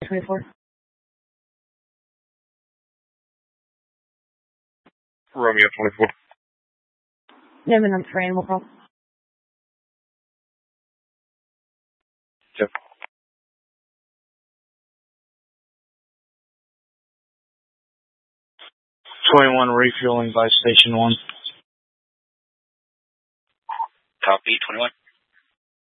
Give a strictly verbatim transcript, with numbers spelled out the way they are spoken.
twenty-four. Romeo twenty-four. Name and number for animal call. Yep. twenty-one refueling by station one. Copy, twenty-one.